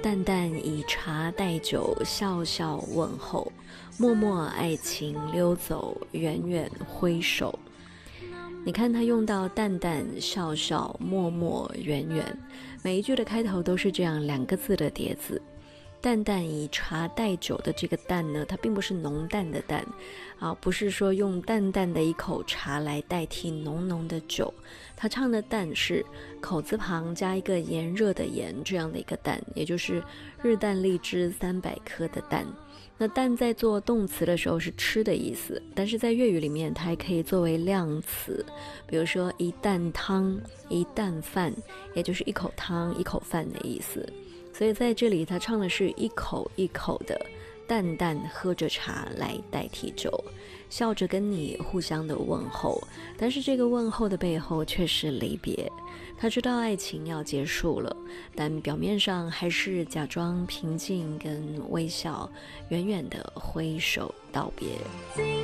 淡淡以茶代酒，笑笑问候，默默爱情溜走，远远挥手。你看他用到淡淡、笑笑、默默、远远，每一句的开头都是这样2个字的叠字。淡淡以茶代酒的这个淡呢，它并不是浓淡的淡不是说用淡淡的一口茶来代替浓浓的酒，它唱的淡是口字旁加一个炎热的炎这样的一个淡，也就是日啖荔枝300颗的淡。那淡在做动词的时候是吃的意思，但是在粤语里面它还可以作为量词，比如说一担汤、一担饭，也就是一口汤、一口饭的意思。所以在这里他唱的是一口一口的淡淡喝着茶来代替酒，笑着跟你互相的问候，但是这个问候的背后却是离别。他知道爱情要结束了，但表面上还是假装平静跟微笑，远远的挥手道别。